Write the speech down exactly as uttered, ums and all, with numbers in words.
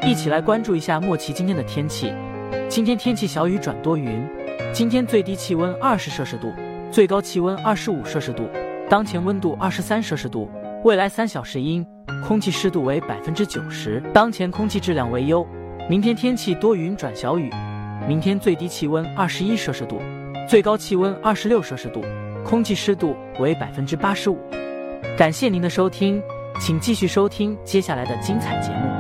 一起来关注一下莫奇今天的天气。今天天气小雨转多云，今天最低气温二十摄氏度，最高气温二十五摄氏度，当前温度二十三摄氏度。未来三小时阴，空气湿度为百分之九十，当前空气质量为优。明天天气多云转小雨，明天最低气温二十一摄氏度，最高气温二十六摄氏度，空气湿度为百分之八十五。感谢您的收听，请继续收听接下来的精彩节目。